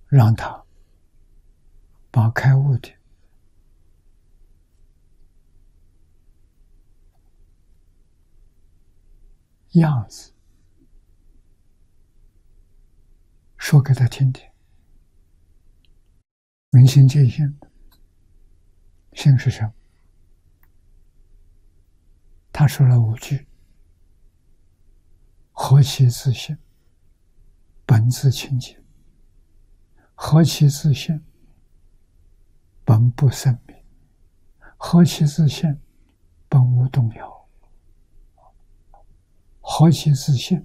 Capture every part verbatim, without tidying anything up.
让他把开悟的样子说给他听听。明心见性，性是什么？他说了五句：何其自性，本自清净；何其自性，本不生灭；何其自性，本无动摇；何其自性，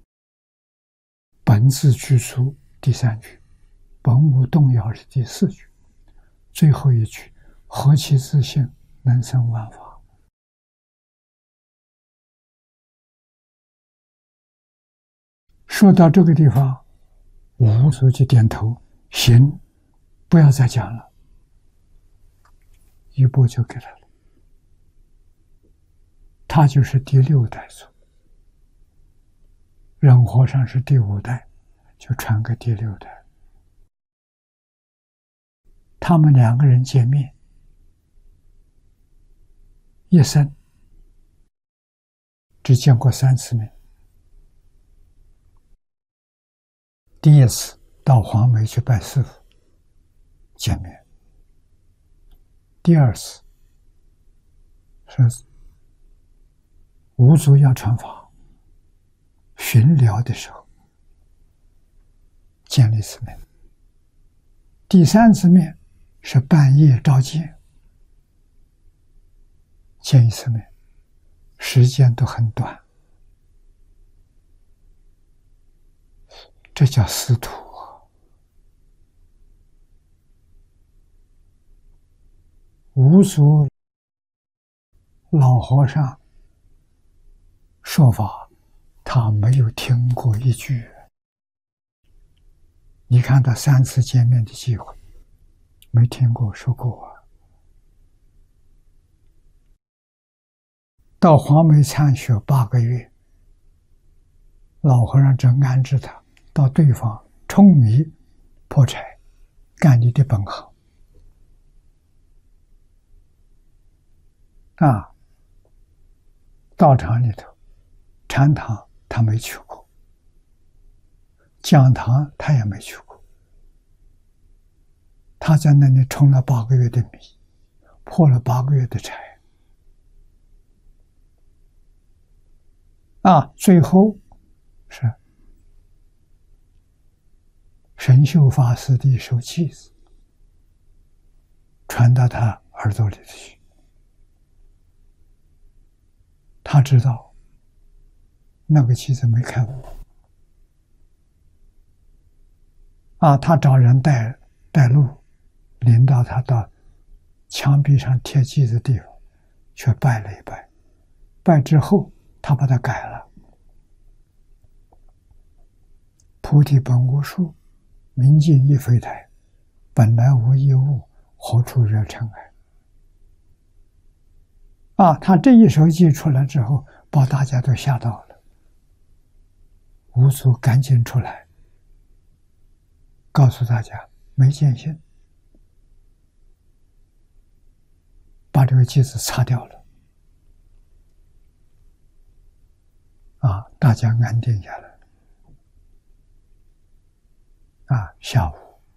本自具足。第三句，本无动摇是第四句，最后一句，何其自性，能生万法。说到这个地方，无所就点头，行，不要再讲了，一钵就给他了。他就是第六代祖，忍和尚是第五代，就传给第六代。他们两个人见面，一生只见过三次面。第一次到黄梅去拜师父见面，第二次是五祖要传法巡疗的时候见了一次面，第三次面是半夜召见见一次面，时间都很短。这叫师徒啊！五祖老和尚说法，他没有听过一句。你看他三次见面的机会，没听过说过啊。到黄梅参学八个月，老和尚正安置他到对方舂米破柴，干你的本行啊。道场里头，禅堂他没去过，讲堂他也没去过，他在那里舂了八个月的米，破了八个月的柴啊。最后是神秀法师的一首偈子传到他耳朵里去，他知道那个偈子没开悟啊，他找人带带路，领到他到墙壁上贴偈的地方，却拜了一拜，拜之后他把它改了：菩提本无树，明镜亦非台，本来无一物，何处惹尘埃。啊，他这一首偈出来之后，把大家都吓到了。五祖赶紧出来告诉大家没见性，把这个偈子擦掉了。啊，大家安定下来。啊，下午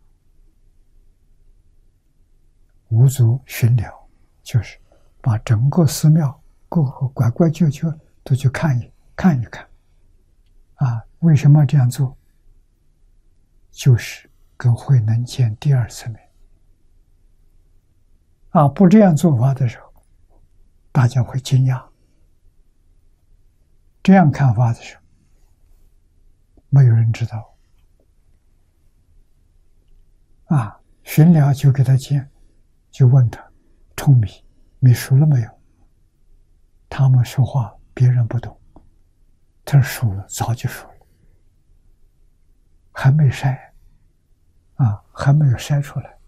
五祖巡疗，就是把整个寺庙各个拐拐角角都去看一看一看。啊，为什么这样做？就是跟慧能见第二次面。啊，不这样做法的时候，大家会惊讶。这样看法的时候，没有人知道。啊，巡疗就给他见，就问他舂米，米熟了没有？他们说话别人不懂，他说熟了，早就熟了，还没筛，啊，还没有筛出来。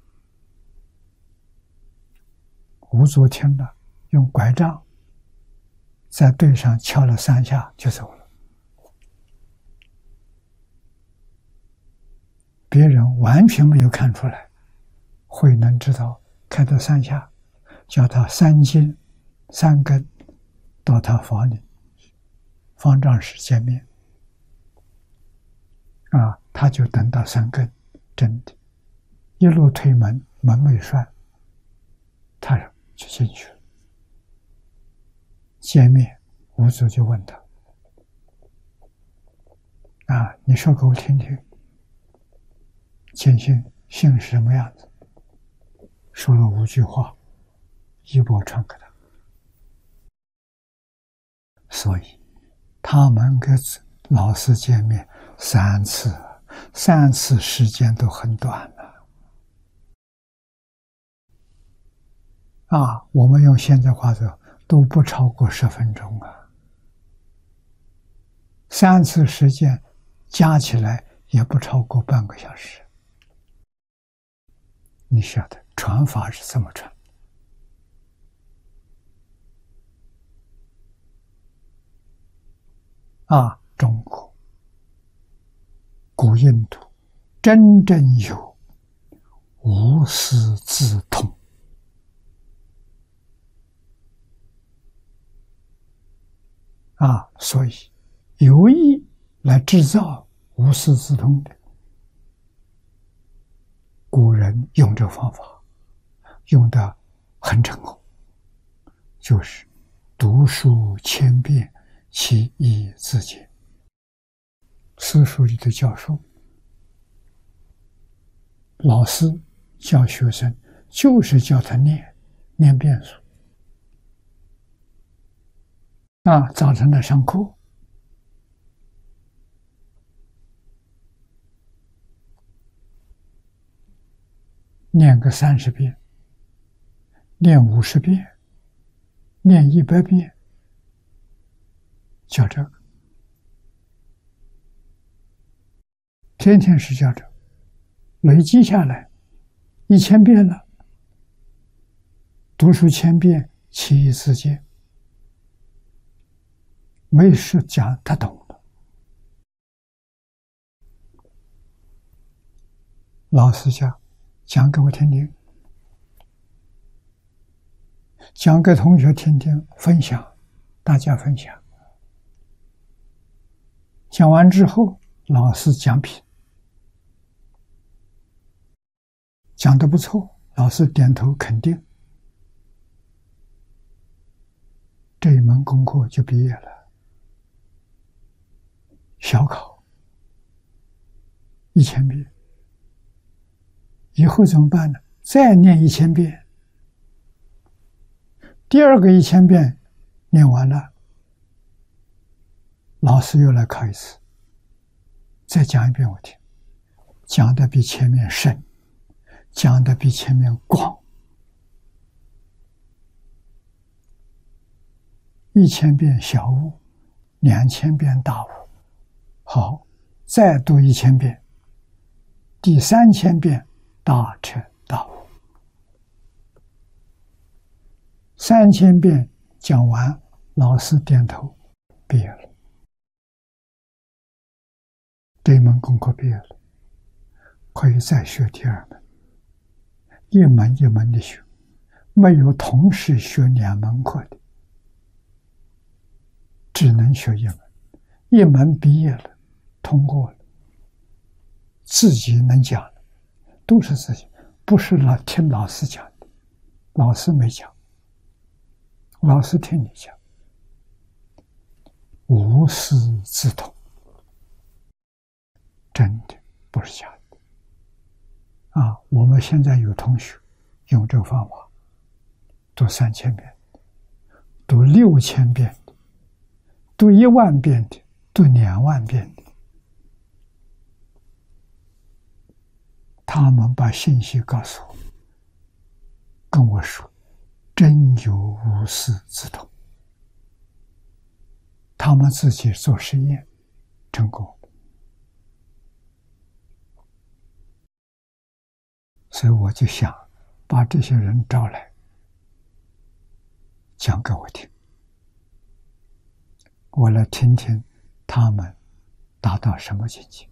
五祖听了，用拐杖在队上敲了三下就走了。 别人完全没有看出来，慧能知道，开到山下，叫他三尖、三根到他房里，方丈室见面。啊，他就等到三根，真的，一路推门，门没栓，他就进去了。见面，五祖就问他：“啊，你说给我听听，见性性是什么样子？”说了五句话，一钵传给他。所以，他们跟老师见面三次，三次时间都很短了。啊，我们用现在话说，都不超过十分钟啊。三次时间加起来也不超过半个小时。你晓得传法是怎么传？啊，中国、古印度真正有无师自通。啊，所以有意来制造无师自通的，古人用这方法用得很成功，就是读书千遍，其义自见。私塾里的教授、老师教学生，就是教他念念遍数。啊，早晨的上课，念个三十遍，念五十遍，念一百遍，教这个，天天是教这个，累积下来一千遍了。读书千遍，其义自见。没事讲，他懂了。老师讲，讲给我听听，讲给同学听听，分享，大家分享。讲完之后，老师讲评，讲得不错，老师点头肯定，这一门功课就毕业了。小考一千遍，以后怎么办呢？再念一千遍，第二个一千遍念完了，老师又来考一次，再讲一遍我听，讲的比前面深，讲的比前面广，一千遍小悟，两千遍大悟。好，再读一千遍，第三千遍大彻大悟。三千遍讲完，老师点头，毕业了。这门功课毕业了，可以再学第二门，一门一门的学，没有同时学两门课的，只能学一门。一门毕业了，通过了，自己能讲的，都是自己，不是老听老师讲的，老师没讲，老师听你讲，无师自通，真的不是假的。啊，我们现在有同学用这个方法，读三千遍，读六千遍的，读一万遍的，读两万遍的。他们把信息告诉我，跟我说，真有无师自通。他们自己做实验，成功了。所以我就想把这些人招来，讲给我听，我来听听他们达到什么境界。